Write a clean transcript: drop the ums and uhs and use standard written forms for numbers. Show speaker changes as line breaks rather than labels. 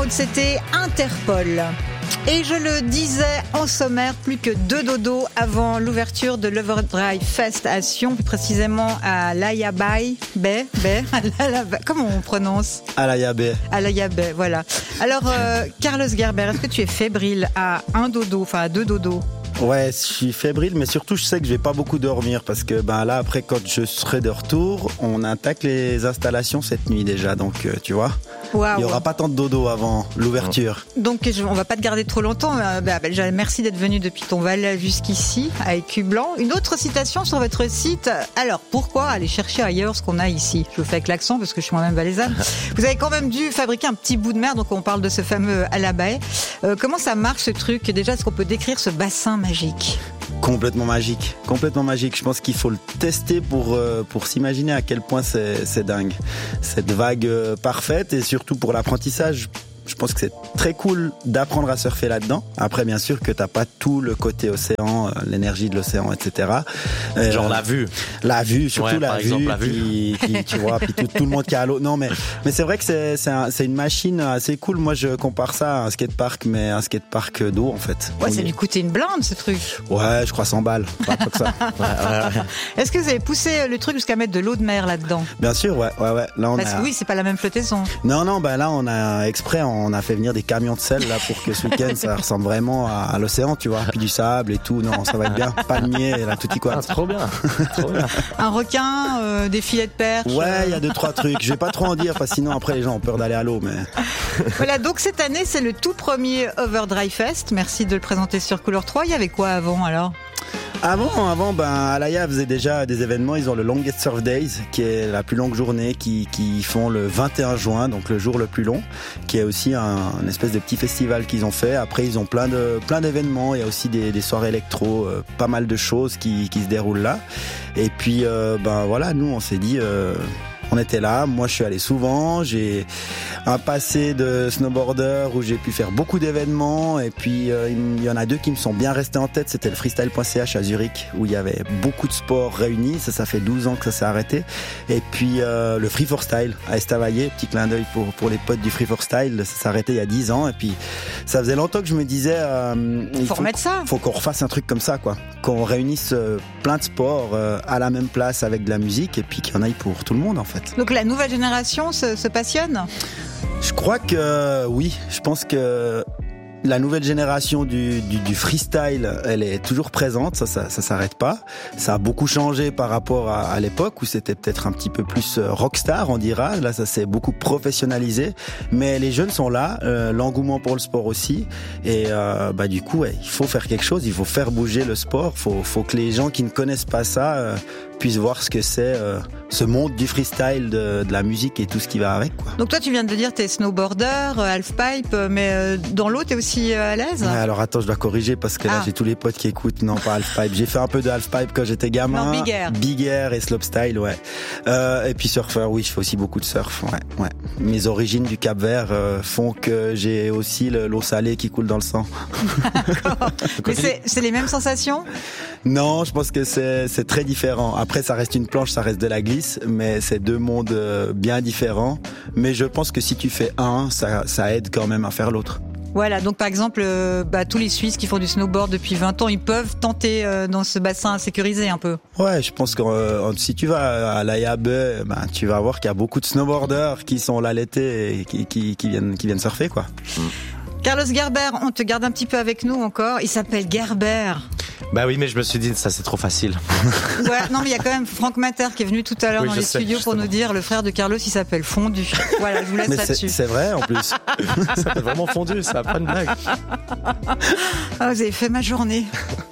c'était Interpol. Et je le disais en sommaire, plus que 2 dodos avant l'ouverture de l'Overdrive Fest à Sion, plus précisément à l'Aya Bay. Comment on prononce ?
Alaya Bay.
Alaya Bay, voilà. Alors, Carlos Gerber, est-ce que tu es fébrile à 2 dodos ?
Ouais, je suis fébrile, mais surtout je sais que je vais pas beaucoup dormir parce que là après quand je serai de retour, on attaque les installations cette nuit déjà, donc tu vois.
Wow.
Il y aura pas tant de dodo avant l'ouverture.
Donc on va pas te garder trop longtemps. Merci d'être venu depuis ton Valais jusqu'ici à Écu Blanc. Une autre citation sur votre site. Alors pourquoi aller chercher ailleurs ce qu'on a ici ? Je le fais avec l'accent parce que je suis moi-même valaisanne. Vous avez quand même dû fabriquer un petit bout de mer, donc on parle de ce fameux Alabae. Comment ça marche ce truc ? Déjà, est-ce qu'on peut décrire ce bassin magique ?
Complètement magique. Je pense qu'il faut le tester pour s'imaginer à quel point c'est dingue. Cette vague parfaite et surtout pour l'apprentissage. Je pense que c'est très cool d'apprendre à surfer là-dedans. Après, bien sûr que t'as pas tout le côté océan, l'énergie de l'océan, etc.
Genre la vue.
La vue, surtout
ouais,
la vue. Qui, tu vois, puis tout le monde qui est à l'eau. Non, mais c'est vrai que c'est une machine assez cool. Moi, je compare ça à un skatepark, mais un skatepark d'eau, en fait.
Ouais, ça lui coûtait une blinde, ce truc.
Ouais, je crois 100 balles. Pas que ça.
Ouais.
Est-ce que vous avez poussé le truc jusqu'à mettre de l'eau de mer là-dedans ?
Bien sûr, ouais. Là,
Parce que oui, c'est pas la même flottaison.
Non, là, on a exprès, on a fait venir des camions de sel là pour que ce week-end ça ressemble vraiment à l'océan, tu vois, puis du sable et tout. Non, ça va être bien. Palmier, la tutti quattro.
Trop bien.
Un requin, des filets de perche.
Ouais, il y a 2-3 trucs. Je vais pas trop en dire parce que sinon après les gens ont peur d'aller à l'eau. Mais
voilà, donc cette année c'est le tout premier Overdrive Fest. Merci de le présenter sur Couleur 3. Il y avait quoi avant alors ?
Avant, Alaya faisait déjà des événements. Ils ont le Longest Surf Days, qui est la plus longue journée, qui font le 21 juin, donc le jour le plus long, qui est aussi un espèce de petit festival qu'ils ont fait. Après, ils ont plein d'événements. Il y a aussi des soirées électro, pas mal de choses qui se déroulent là. Et puis, voilà, nous, on s'est dit. On était là, moi je suis allé souvent, j'ai un passé de snowboarder où j'ai pu faire beaucoup d'événements et puis il y en a 2 qui me sont bien restés en tête, c'était le freestyle.ch à Zurich où il y avait beaucoup de sports réunis, ça fait 12 ans que ça s'est arrêté, et puis le Free for Style à Estavayer, petit clin d'œil pour les potes du Free for Style, ça s'est arrêté il y a 10 ans et puis ça faisait longtemps que je me disais faut qu'on refasse un truc comme ça quoi, qu'on réunisse plein de sports à la même place avec de la musique et puis qu'il y en aille pour tout le monde en fait.
Donc la nouvelle génération se passionne ?
Je crois que oui, je pense que la nouvelle génération du freestyle, elle est toujours présente, ça s'arrête pas. Ça a beaucoup changé par rapport à l'époque où c'était peut-être un petit peu plus rockstar, on dira. Là, ça s'est beaucoup professionnalisé. Mais les jeunes sont là, l'engouement pour le sport aussi. Et du coup, il faut faire quelque chose, il faut faire bouger le sport. Faut que les gens qui ne connaissent pas ça puissent voir ce que c'est ce monde du freestyle, de la musique et tout ce qui va avec quoi.
Donc toi tu viens de le dire, t'es snowboarder, halfpipe, mais dans l'eau t'es aussi à l'aise ?
Ouais, alors attends, je dois corriger parce que là j'ai tous les potes qui écoutent. Non, pas halfpipe. J'ai fait un peu de halfpipe quand j'étais gamin.
Non, big air
et slopestyle, ouais. Et puis surfeur, oui, je fais aussi beaucoup de surf, ouais. Mes origines du Cap-Vert font que j'ai aussi l'eau salée qui coule dans le sang.
D'accord. Mais c'est les mêmes sensations ?
Non, je pense que c'est très différent. Après, ça reste une planche, ça reste de la glisse, mais c'est 2 mondes bien différents. Mais je pense que si tu fais un, ça aide quand même à faire l'autre.
Voilà, donc par exemple, tous les Suisses qui font du snowboard depuis 20 ans, ils peuvent tenter dans ce bassin sécurisé un peu.
Ouais, je pense que si tu vas à l'Aya Bay, tu vas voir qu'il y a beaucoup de snowboarders qui sont là l'été et qui viennent surfer, quoi.
Carlos Gerber, on te garde un petit peu avec nous encore. Il s'appelle Gerber.
Bah oui, mais je me suis dit, ça c'est trop facile.
Ouais, non, mais il y a quand même Franck Mater qui est venu tout à l'heure dans les studios justement. Pour nous dire, le frère de Carlos, il s'appelle Fondu. Voilà, je vous laisse là-dessus.
C'est vrai, en plus.
Ça s'appelle vraiment Fondu, ça, pas une blague.
Ah, vous avez fait ma journée.